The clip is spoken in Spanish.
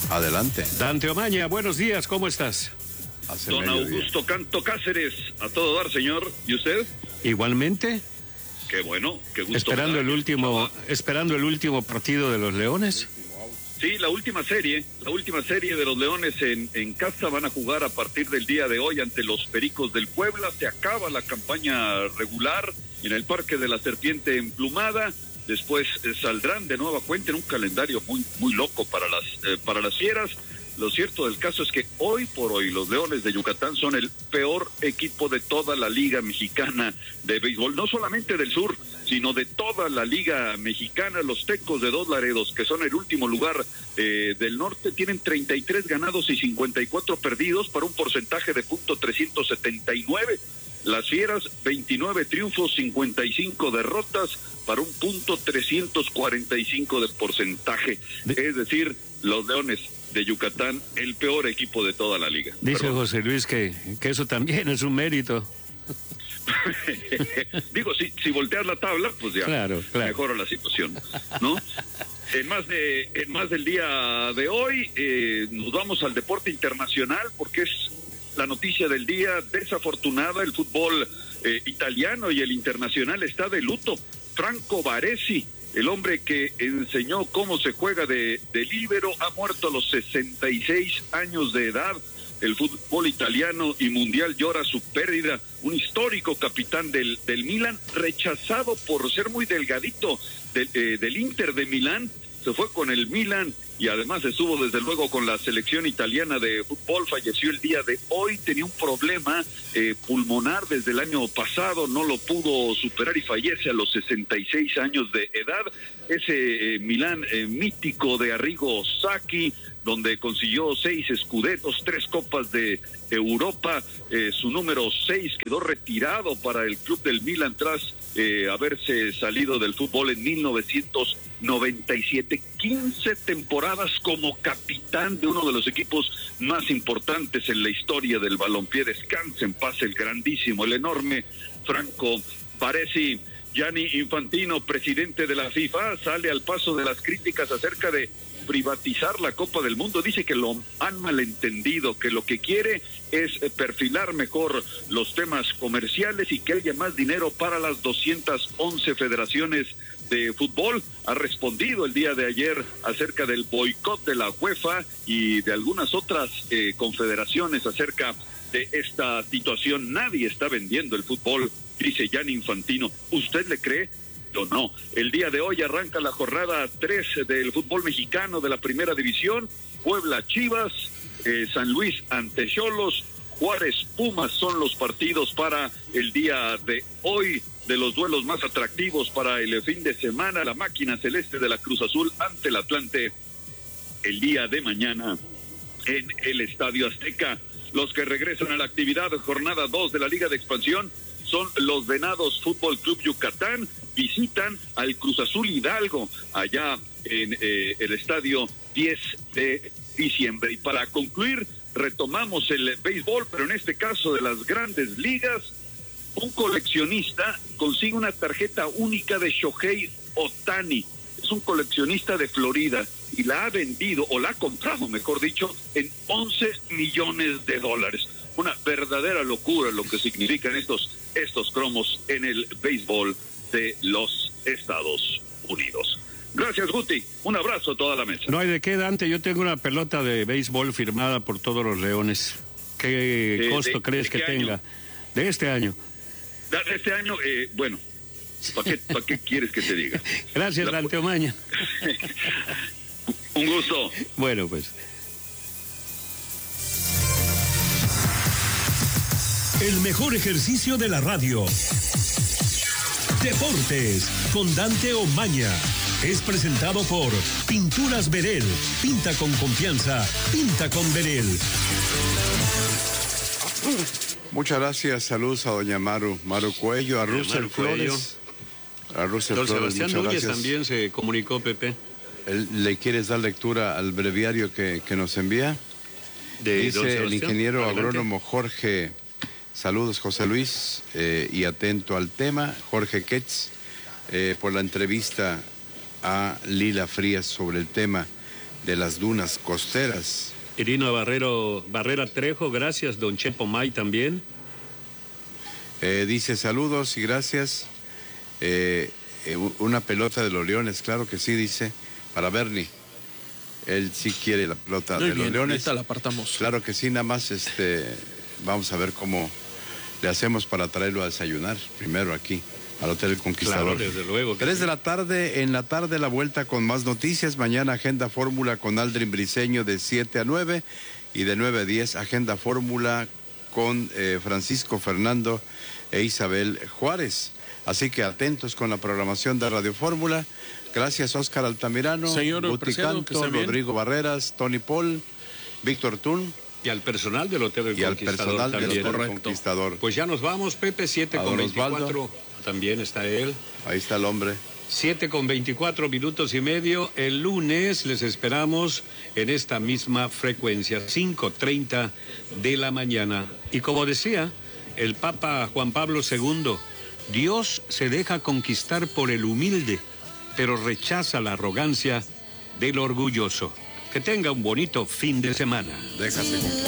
Adelante. Dante Omaña, buenos días, ¿cómo estás? Don Augusto Canto Cáceres, a todo dar, señor. ¿Y usted? Igualmente. Qué bueno, qué gusto. Esperando el último partido de los Leones. Sí, la última serie de los Leones en casa van a jugar a partir del día de hoy ante los Pericos del Puebla. Se acaba la campaña regular en el Parque de la Serpiente Emplumada. Después saldrán de nueva cuenta en un calendario muy loco para las Fieras. Lo cierto del caso es que hoy por hoy los Leones de Yucatán son el peor equipo de toda la Liga Mexicana de Béisbol, no solamente del sur, sino de toda la Liga Mexicana. Los Tecos de Dos Laredos, que son el último lugar del norte, tienen 33 ganados y 54 perdidos para un porcentaje de .379. Las Fieras, 29 triunfos, 55 derrotas para un .345 de porcentaje. Es decir, los Leones de Yucatán, el peor equipo de toda la liga. Dice José Luis que eso también es un mérito. Digo, si volteas la tabla, pues ya claro. mejora la situación, ¿no? En más del día de hoy, nos vamos al deporte internacional porque es la noticia del día desafortunada. El fútbol italiano y el internacional está de luto. Franco Baresi, el hombre que enseñó cómo se juega de líbero, ha muerto a los 66 años de edad. El fútbol italiano y mundial llora su pérdida. Un histórico capitán del Milan, rechazado por ser muy delgadito del Inter de Milán. Se fue con el Milan y además estuvo desde luego con la selección italiana de fútbol. Falleció el día de hoy, tenía un problema pulmonar desde el año pasado, no lo pudo superar y fallece a los 66 años de edad. Ese Milán mítico de Arrigo Sacchi, donde consiguió 6 scudettos, 3 copas de Europa. Su número 6 quedó retirado para el club del Milan tras haberse salido del fútbol en 1997. 15 temporadas como capitán de uno de los equipos más importantes en la historia del balompié. Descanse en paz el grandísimo, el enorme Franco Baresi. Gianni Infantino, presidente de la FIFA, sale al paso de las críticas acerca de privatizar la Copa del Mundo. Dice que lo han malentendido, que lo que quiere es perfilar mejor los temas comerciales y que haya más dinero para las 211 federaciones de fútbol. Ha respondido el día de ayer acerca del boicot de la UEFA y de algunas otras confederaciones acerca de esta situación. Nadie está vendiendo el fútbol, dice Gianni Infantino. ¿Usted le cree? Yo no. El día de hoy arranca la jornada 3 del fútbol mexicano de la primera división. Puebla Chivas, San Luis ante Xolos, Juárez Pumas son los partidos para el día de hoy. De los duelos más atractivos para el fin de semana, la máquina celeste de la Cruz Azul ante el Atlante el día de mañana en el Estadio Azteca. Los que regresan a la actividad, jornada 2 de la Liga de Expansión, son los Venados Fútbol Club Yucatán. Visitan al Cruz Azul Hidalgo allá en el estadio 10 de diciembre. Y para concluir, retomamos el béisbol, pero en este caso de las grandes ligas. Un coleccionista consigue una tarjeta única de Shohei Ohtani. Es un coleccionista de Florida y la ha vendido, o la ha comprado, mejor dicho, en $11 millones. Una verdadera locura lo que significan estos cromos en el béisbol de los Estados Unidos. Gracias, Guti. Un abrazo a toda la mesa. No hay de qué, Dante. Yo tengo una pelota de béisbol firmada por todos los Leones. ¿Qué costo crees que tenga? De este año. De este año, bueno, ¿para qué quieres que te diga? Gracias, Dante Omaña. Un gusto. Bueno, pues. El mejor ejercicio de la radio. Deportes con Dante Omaña. Es presentado por Pinturas Verel. Pinta con confianza. Pinta con Verel. Muchas gracias, saludos a doña Maru Cuello, a Russell Flores. A Russell Don Flores, Sebastián muchas Núñez gracias. también se comunicó, Pepe. ¿Le quieres dar lectura al breviario que nos envía? Dice el ingeniero agrónomo Jorge, saludos José Luis, y atento al tema, Jorge Ketz, por la entrevista a Lila Frías sobre el tema de las dunas costeras. Irina Barrera Trejo, gracias. Don Chepo May también. Dice saludos y gracias. Una pelota de los Leones, claro que sí, dice, para Bernie. Él sí quiere la pelota de los Leones. Ahorita la apartamos. Claro que sí, nada más vamos a ver cómo le hacemos para traerlo a desayunar primero aquí al Hotel El Conquistador. Claro, desde luego. 3 de la tarde, en la tarde la vuelta con más noticias. Mañana Agenda Fórmula con Aldrin Briceño de 7 a 9 y de 9 a 10 Agenda Fórmula con Francisco Fernando e Isabel Juárez. Así que atentos con la programación de Radio Fórmula. Gracias, Óscar Altamirano, señor Guti Canto, Rodrigo Barreras, Tony Paul, Víctor Tun. Y al personal del Hotel El Conquistador al personal también. del Hotel Conquistador. Pues ya nos vamos, Pepe, 7:24. También está él. Ahí está el hombre. 7:24 minutos y medio. El lunes les esperamos en esta misma frecuencia, 5:30 de la mañana. Y como decía el Papa Juan Pablo II, Dios se deja conquistar por el humilde, pero rechaza la arrogancia del orgulloso. Que tenga un bonito fin de semana. Déjase conquistar.